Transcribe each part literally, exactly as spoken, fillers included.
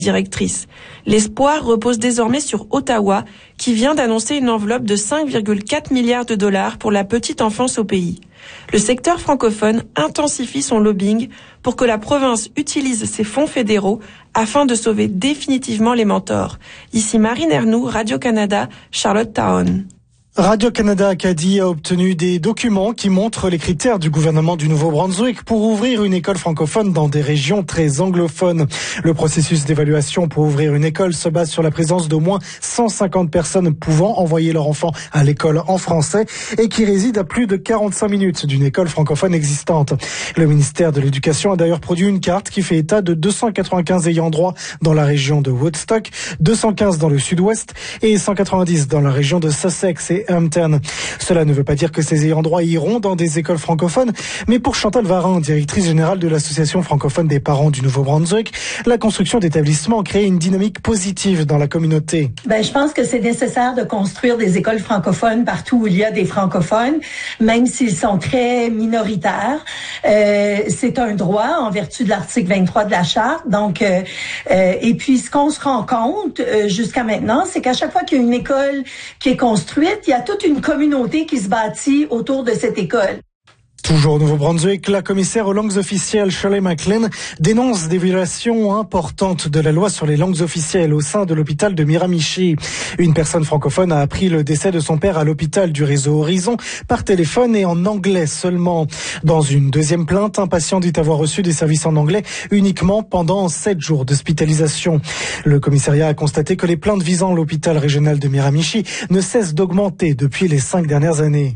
directrice. L'espoir repose désormais sur Ottawa, qui vient d'annoncer une enveloppe de cinq virgule quatre milliards de dollars pour la petite enfance au pays. Le secteur francophone intensifie son lobbying pour que la province utilise ses fonds fédéraux afin de sauver définitivement les mentors. Ici Marine Ernoux, Radio-Canada, Charlottetown. Radio-Canada Acadie a obtenu des documents qui montrent les critères du gouvernement du Nouveau-Brunswick pour ouvrir une école francophone dans des régions très anglophones. Le processus d'évaluation pour ouvrir une école se base sur la présence d'au moins cent cinquante personnes pouvant envoyer leur enfant à l'école en français et qui résident à plus de quarante-cinq minutes d'une école francophone existante. Le ministère de l'Éducation a d'ailleurs produit une carte qui fait état de deux cent quatre-vingt-quinze ayants droit dans la région de Woodstock, deux cent quinze dans le sud-ouest et cent quatre-vingt-dix dans la région de Sussex et Hampton. Cela ne veut pas dire que ces ayants droit iront dans des écoles francophones, mais pour Chantal Varin, directrice générale de l'Association francophone des parents du Nouveau-Brunswick, la construction d'établissements crée une dynamique positive dans la communauté. Ben, je pense que c'est nécessaire de construire des écoles francophones partout où il y a des francophones, même s'ils sont très minoritaires. Euh, c'est un droit en vertu de l'article vingt-trois de la Charte. Donc, euh, euh, et puis, ce qu'on se rend compte euh, jusqu'à maintenant, c'est qu'à chaque fois qu'il y a une école qui est construite, il y a toute une communauté qui se bâtit autour de cette école. Toujours au Nouveau-Brunswick, la commissaire aux langues officielles, Shirley McLean, dénonce des violations importantes de la loi sur les langues officielles au sein de l'hôpital de Miramichi. Une personne francophone a appris le décès de son père à l'hôpital du réseau Horizon par téléphone et en anglais seulement. Dans une deuxième plainte, un patient dit avoir reçu des services en anglais uniquement pendant sept jours d'hospitalisation. Le commissariat a constaté que les plaintes visant l'hôpital régional de Miramichi ne cessent d'augmenter depuis les cinq dernières années.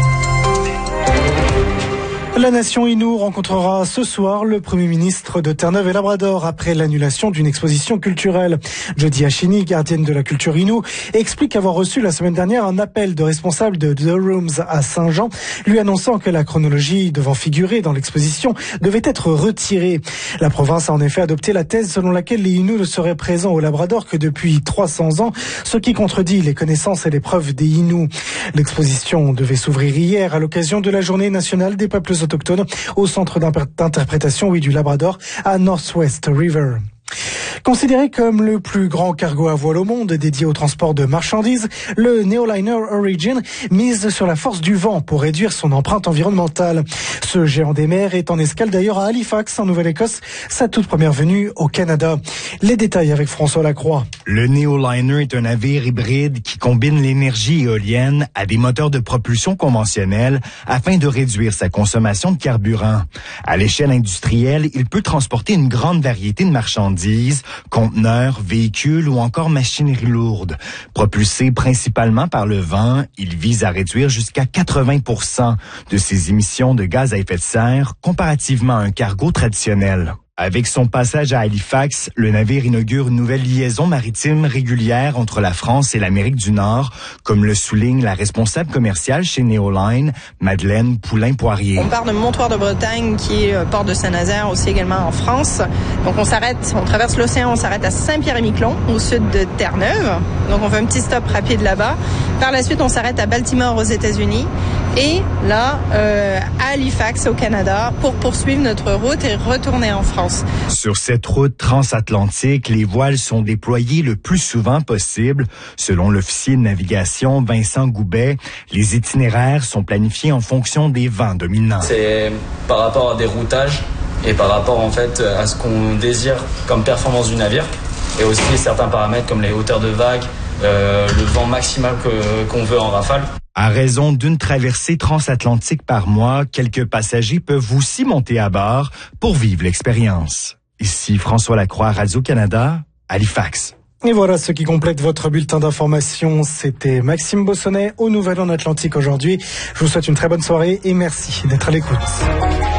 La nation Innu rencontrera ce soir le Premier ministre de Terre-Neuve et Labrador après l'annulation d'une exposition culturelle. Jody Hachini, gardienne de la culture Innu, explique avoir reçu la semaine dernière un appel de responsables de The Rooms à Saint-Jean, lui annonçant que la chronologie devant figurer dans l'exposition devait être retirée. La province a en effet adopté la thèse selon laquelle les Innu ne seraient présents au Labrador que depuis trois cents ans, ce qui contredit les connaissances et les preuves des Innu. L'exposition devait s'ouvrir hier à l'occasion de la Journée nationale des peuples autochtones au centre d'interprétation oui, du Labrador à Northwest River. Considéré comme le plus grand cargo à voile au monde dédié au transport de marchandises, le Neoliner Origin mise sur la force du vent pour réduire son empreinte environnementale. Ce géant des mers est en escale d'ailleurs à Halifax, en Nouvelle-Écosse, sa toute première venue au Canada. Les détails avec François Lacroix. Le Neoliner est un navire hybride qui combine l'énergie éolienne à des moteurs de propulsion conventionnels afin de réduire sa consommation de carburant. À l'échelle industrielle, il peut transporter une grande variété de marchandises, conteneurs, véhicules ou encore machinerie lourde. Propulsé principalement par le vent, il vise à réduire jusqu'à quatre-vingts pour cent de ses émissions de gaz à effet de serre comparativement à un cargo traditionnel. Avec son passage à Halifax, le navire inaugure une nouvelle liaison maritime régulière entre la France et l'Amérique du Nord, comme le souligne la responsable commerciale chez Neoline, Madeleine Poulain-Poirier. On part de Montoir de Bretagne, qui est port de Saint-Nazaire, aussi également en France. Donc on s'arrête, on traverse l'océan, on s'arrête à Saint-Pierre-et-Miquelon, au sud de Terre-Neuve. Donc on fait un petit stop rapide là-bas. Par la suite, on s'arrête à Baltimore, aux États-Unis. Et là, euh, à Halifax, au Canada, pour poursuivre notre route et retourner en France. Sur cette route transatlantique, les voiles sont déployées le plus souvent possible. Selon l'officier de navigation Vincent Goubet, les itinéraires sont planifiés en fonction des vents dominants. C'est par rapport à des routages et par rapport en fait à ce qu'on désire comme performance du navire et aussi certains paramètres comme les hauteurs de vagues, euh, le vent maximal que, qu'on veut en rafale. À raison d'une traversée transatlantique par mois, quelques passagers peuvent aussi monter à bord pour vivre l'expérience. Ici François Lacroix, Radio-Canada, Halifax. Et voilà ce qui complète votre bulletin d'information. C'était Maxime Bossonnet au Nouvel en Atlantique aujourd'hui. Je vous souhaite une très bonne soirée et merci d'être à l'écoute.